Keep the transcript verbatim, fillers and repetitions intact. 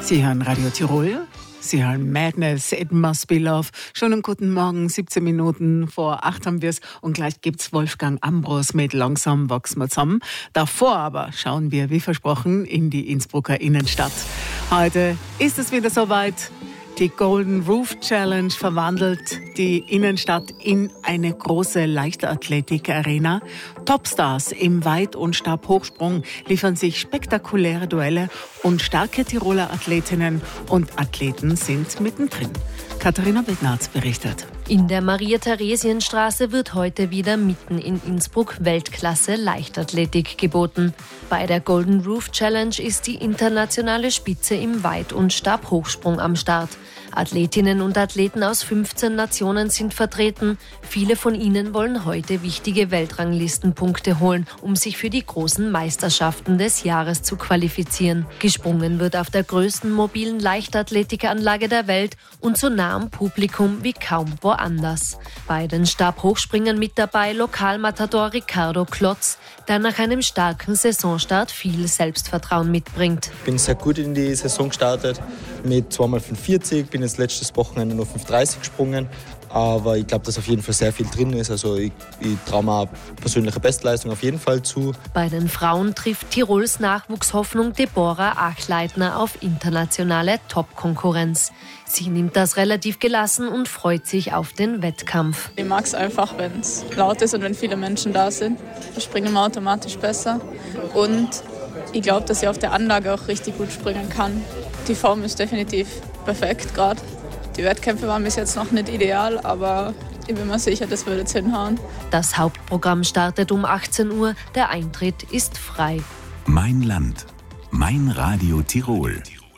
Sie hören Radio Tirol. Sie hören Madness, It Must Be Love. Schon einen guten Morgen, siebzehn Minuten vor acht haben wir es. Und gleich gibt's Wolfgang Ambros mit Langsam wachsen wir zusammen. Davor aber schauen wir, wie versprochen, in die Innsbrucker Innenstadt. Heute ist es wieder soweit. Die Golden Roof Challenge verwandelt die Innenstadt in eine große Leichtathletik-Arena. Topstars im Weit- und Stabhochsprung liefern sich spektakuläre Duelle und starke Tiroler Athletinnen und Athleten sind mittendrin. Katharina Bednarz berichtet. In der Maria-Theresien-Straße wird heute wieder mitten in Innsbruck Weltklasse Leichtathletik geboten. Bei der Golden Roof Challenge ist die internationale Spitze im Weit- und Stabhochsprung am Start. Athletinnen und Athleten aus fünfzehn Nationen sind vertreten. Viele von ihnen wollen heute wichtige Weltranglistenpunkte holen, um sich für die großen Meisterschaften des Jahres zu qualifizieren. Gesprungen wird auf der größten mobilen Leichtathletikanlage der Welt und so nah am Publikum wie kaum woanders. Bei den Stabhochspringern mit dabei Lokalmatador Ricardo Klotz, der nach einem starken Saisonstart viel Selbstvertrauen mitbringt. Ich bin sehr gut in die Saison gestartet mit zwei mal fünf vierzig, bin jetzt letztes Wochenende nur fünf dreißig gesprungen, aber ich glaube, dass auf jeden Fall sehr viel drin ist. Also ich, ich traue mir persönliche Bestleistung auf jeden Fall zu. Bei den Frauen trifft Tirols Nachwuchshoffnung Deborah Achleitner auf internationale Top-Konkurrenz. Sie nimmt das relativ gelassen und freut sich auf den Wettkampf. Ich mag es einfach, wenn es laut ist und wenn viele Menschen da sind. Da springen wir automatisch besser. Und ich glaube, dass ich auf der Anlage auch richtig gut springen kann. Die Form ist definitiv perfekt gerade. Die Wettkämpfe waren bis jetzt noch nicht ideal, aber ich bin mir sicher, das wird jetzt hinhauen. Das Hauptprogramm startet um achtzehn Uhr. Der Eintritt ist frei. Mein Land. Mein Radio Tirol.